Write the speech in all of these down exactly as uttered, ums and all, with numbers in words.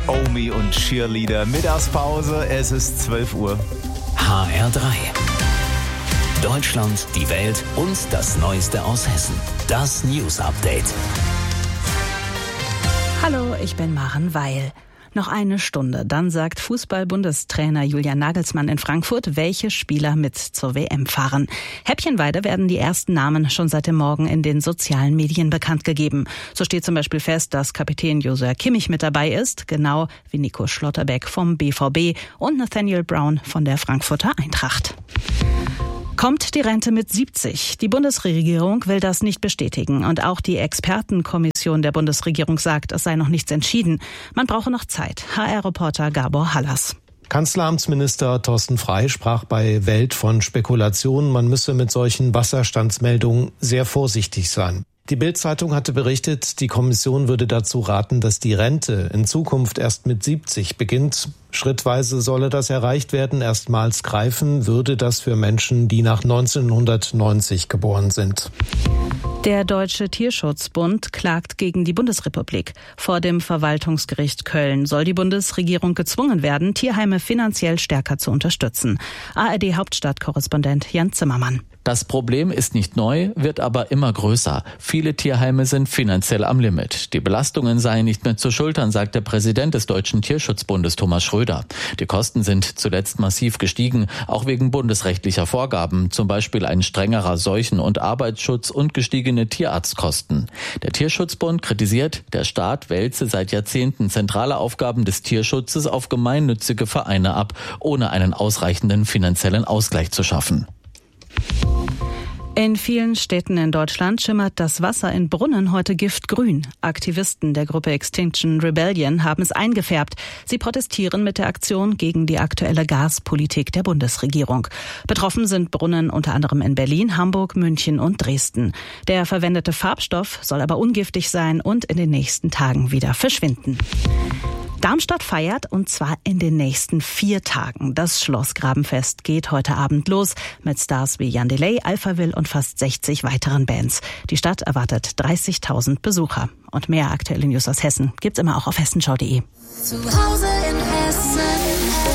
Omi und Cheerleader. Mittagspause, es ist zwölf Uhr. H R drei. Deutschland, die Welt und das Neueste aus Hessen. Das News Update. Hallo, ich bin Maren Weil. Noch eine Stunde, dann sagt Fußball-Bundestrainer Julian Nagelsmann in Frankfurt, welche Spieler mit zur W M fahren. Häppchenweise werden die ersten Namen schon seit dem Morgen in den sozialen Medien bekannt gegeben. So steht zum Beispiel fest, dass Kapitän Joshua Kimmich mit dabei ist, genau wie Nico Schlotterbeck vom B V B und Nathaniel Brown von der Frankfurter Eintracht. Kommt die Rente mit siebzig? Die Bundesregierung will das nicht bestätigen. Und auch die Expertenkommission der Bundesregierung sagt, es sei noch nichts entschieden. Man brauche noch Zeit. H R-Reporter Gabor Hallas. Kanzleramtsminister Thorsten Frey sprach bei Welt von Spekulationen. Man müsse mit solchen Wasserstandsmeldungen sehr vorsichtig sein. Die Bild-Zeitung hatte berichtet, die Kommission würde dazu raten, dass die Rente in Zukunft erst mit siebzig beginnt. Schrittweise solle das erreicht werden. Erstmals greifen würde das für Menschen, die nach neunzehnhundertneunzig geboren sind. Der Deutsche Tierschutzbund klagt gegen die Bundesrepublik. Vor dem Verwaltungsgericht Köln soll die Bundesregierung gezwungen werden, Tierheime finanziell stärker zu unterstützen. A R D-Hauptstadtkorrespondent Jan Zimmermann. Das Problem ist nicht neu, wird aber immer größer. Viele Tierheime sind finanziell am Limit. Die Belastungen seien nicht mehr zu schultern, sagt der Präsident des Deutschen Tierschutzbundes Thomas Schröder. Die Kosten sind zuletzt massiv gestiegen, auch wegen bundesrechtlicher Vorgaben, zum Beispiel ein strengerer Seuchen- und Arbeitsschutz und gestiegene Tierarztkosten. Der Tierschutzbund kritisiert, der Staat wälze seit Jahrzehnten zentrale Aufgaben des Tierschutzes auf gemeinnützige Vereine ab, ohne einen ausreichenden finanziellen Ausgleich zu schaffen. In vielen Städten in Deutschland schimmert das Wasser in Brunnen heute giftgrün. Aktivisten der Gruppe Extinction Rebellion haben es eingefärbt. Sie protestieren mit der Aktion gegen die aktuelle Gaspolitik der Bundesregierung. Betroffen sind Brunnen unter anderem in Berlin, Hamburg, München und Dresden. Der verwendete Farbstoff soll aber ungiftig sein und in den nächsten Tagen wieder verschwinden. Darmstadt feiert, und zwar in den nächsten vier Tagen. Das Schlossgrabenfest geht heute Abend los mit Stars wie Jan Delay, Alphaville und fast sechzig weiteren Bands. Die Stadt erwartet dreißigtausend Besucher. Und mehr aktuelle News aus Hessen gibt's immer auch auf hessenschau punkt de. Zu Hause in Hessen.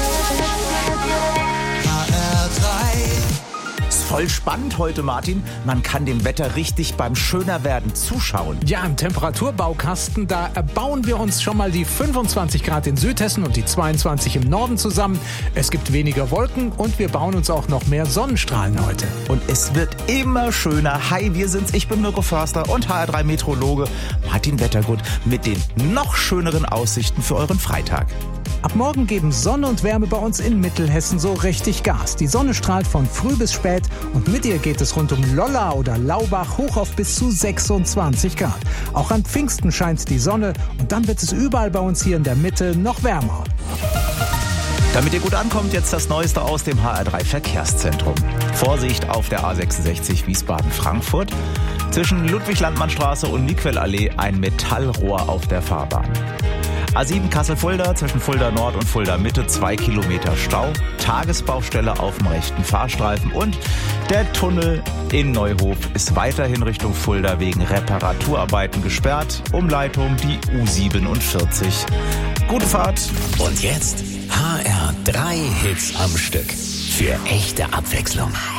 Voll spannend heute, Martin. Man kann dem Wetter richtig beim Schönerwerden zuschauen. Ja, im Temperaturbaukasten, da erbauen wir uns schon mal die fünfundzwanzig Grad in Südhessen und die zweiundzwanzig im Norden zusammen. Es gibt weniger Wolken und wir bauen uns auch noch mehr Sonnenstrahlen heute. Und es wird immer schöner. Hi, wir sind's. Ich bin Mirko Förster und H R drei Meteorologe Martin Wettergut mit den noch schöneren Aussichten für euren Freitag. Ab morgen geben Sonne und Wärme bei uns in Mittelhessen so richtig Gas. Die Sonne strahlt von früh bis spät und mit ihr geht es rund um Lolla oder Laubach hoch auf bis zu sechsundzwanzig Grad. Auch an Pfingsten scheint die Sonne und dann wird es überall bei uns hier in der Mitte noch wärmer. Damit ihr gut ankommt, jetzt das Neueste aus dem H R drei Verkehrszentrum. Vorsicht auf der A sechsundsechzig Wiesbaden-Frankfurt. Zwischen Ludwig-Landmann-Straße und Niquel-Allee ein Metallrohr auf der Fahrbahn. A sieben Kassel-Fulda zwischen Fulda Nord und Fulda Mitte zwei Kilometer Stau. Tagesbaustelle auf dem rechten Fahrstreifen und der Tunnel in Neuhof ist weiterhin Richtung Fulda wegen Reparaturarbeiten gesperrt. Umleitung die U siebenundvierzig. Gute Fahrt. Und jetzt H R drei Hits am Stück. Für echte Abwechslung.